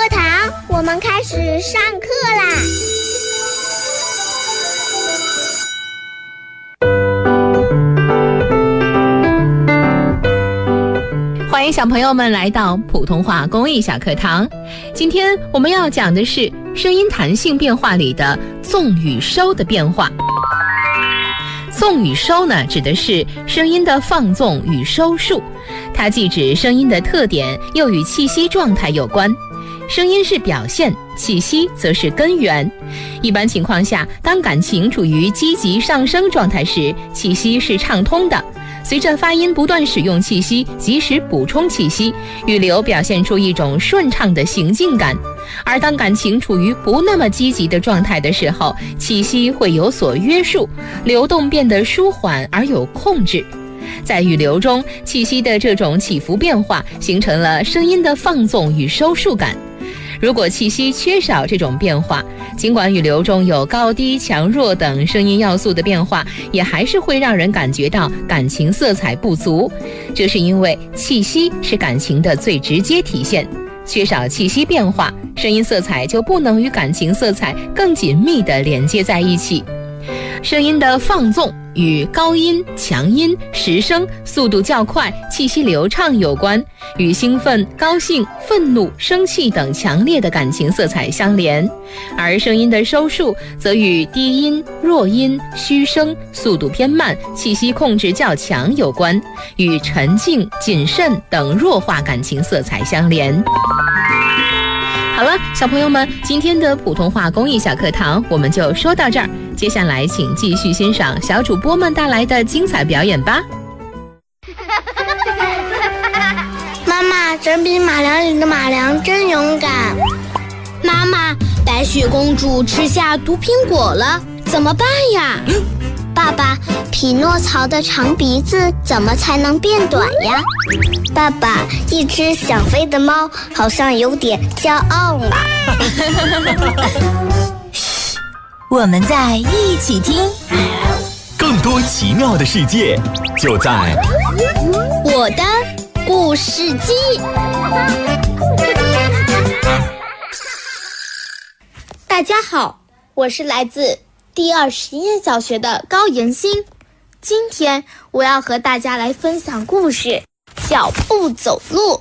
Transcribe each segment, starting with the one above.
堂，我们开始上课啦！ 欢迎小朋友们来到普通话公益小课堂。今天我们要讲的是声音弹性变化里的纵与收的变化。纵与收呢，指的是声音的放纵与收束，它既指声音的特点，又与气息状态有关。声音是表现，气息则是根源。一般情况下，当感情处于积极上升状态时，气息是畅通的。随着发音不断使用气息，及时补充气息，语流表现出一种顺畅的行进感。而当感情处于不那么积极的状态的时候，气息会有所约束，流动变得舒缓而有控制。在语流中，气息的这种起伏变化，形成了声音的放纵与收束感。如果气息缺少这种变化，尽管语流中有高低、强弱等声音要素的变化，也还是会让人感觉到感情色彩不足。这是因为气息是感情的最直接体现，缺少气息变化，声音色彩就不能与感情色彩更紧密地连接在一起。声音的放纵与高音、强音、实声、速度较快、气息流畅有关，与兴奋、高兴、愤怒、生气等强烈的感情色彩相连。而声音的收束则与低音、弱音、虚声、速度偏慢、气息控制较强有关，与沉静、谨慎等弱化感情色彩相连。好了，小朋友们，今天的普通话公益小课堂我们就说到这儿。接下来请继续欣赏小主播们带来的精彩表演吧。 妈妈，整笔马良里的马良真勇敢。 妈妈，白雪公主吃下毒苹果了，怎么办呀？ 爸爸，匹诺曹的长鼻子怎么才能变短呀？爸爸，一只想飞的猫好像有点骄傲了。 我们在一起听， 更多奇妙的世界就在我的故事机。 大家好，我是来自第2实验小学的高妍欣。今天我要和大家来分享故事小步走路。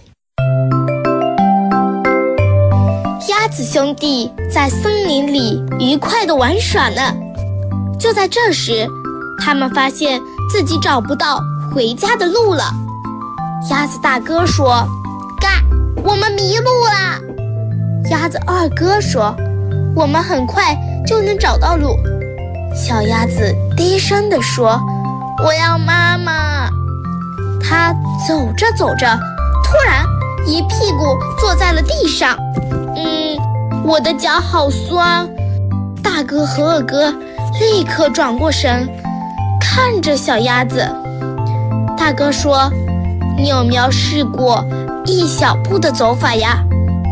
鸭子兄弟在森林里愉快地玩耍呢。就在这时，他们发现自己找不到回家的路了。鸭子大哥说：嘎，我们迷路了。鸭子二哥说：我们很快就能找到路。小鸭子低声地说：我要妈妈。他走着走着，突然一屁股坐在了地上。我的脚好酸。大哥和二哥立刻转过身，看着小鸭子。大哥说：你有没有试过一小步的走法呀？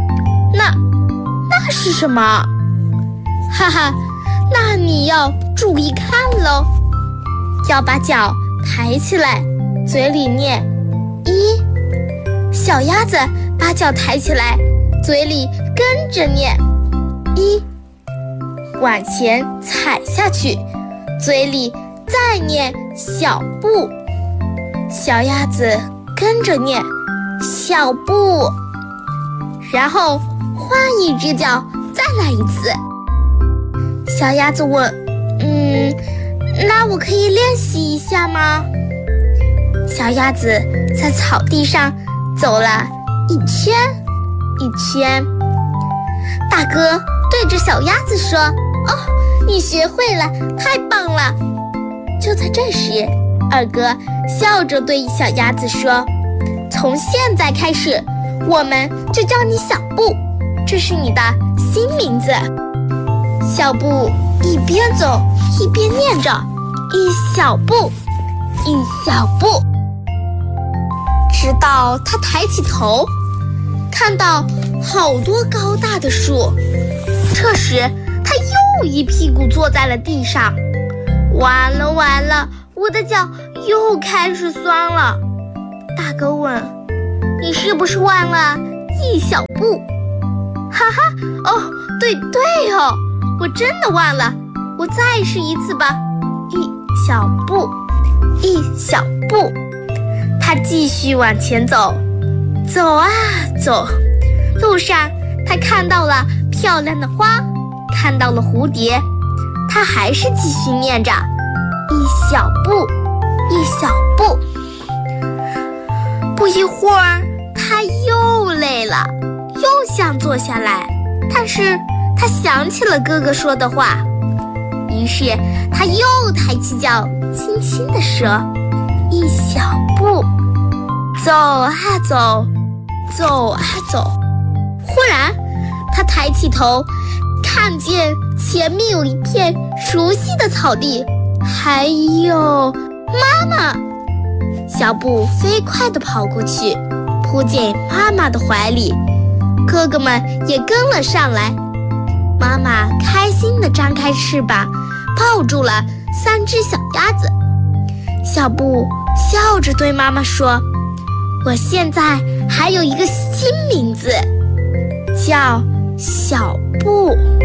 那是什么？哈哈，那你要注意看咯，要把脚抬起来，嘴里念一。小鸭子把脚抬起来，嘴里跟着念一，往前踩下去，嘴里再念小步。小鸭子跟着念小步，然后换一只脚再来一次。小鸭子问：那我可以练习一下吗？小鸭子在草地上走了一圈一圈。大哥对着小鸭子说：哦，你学会了，太棒了。就在这时，二哥笑着对小鸭子说：从现在开始，我们就叫你小布，这是你的新名字。小布一边走一边念着一小步一小步，直到他抬起头，看到好多高大的树。这时他又一屁股坐在了地上。完了完了，我的脚又开始酸了。大哥问：你是不是忘了一小步？哈对哦，我真的忘了，我再试一次吧。一小步，一小步。他继续往前走，走啊走。路上他看到了漂亮的花，看到了蝴蝶，他还是继续念着一小步，一小步。不一会儿，他又累了，又想坐下来，但是他想起了哥哥说的话，于是他又抬起脚，轻轻地说：“一小步。”走啊走，走啊走。忽然，他抬起头，看见前面有一片熟悉的草地，还有妈妈。小布飞快地跑过去，扑进妈妈的怀里，哥哥们也跟了上来。妈妈开心地张开翅膀，抱住了3只小鸭子。小布笑着对妈妈说：“我现在还有一个新名字，叫小布。”